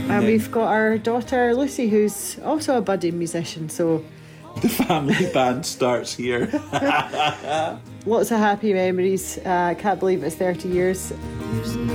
And we've got our daughter Lucy, who's also a budding musician, so the family band starts here. lots of happy memories. Can't believe it's 30 years.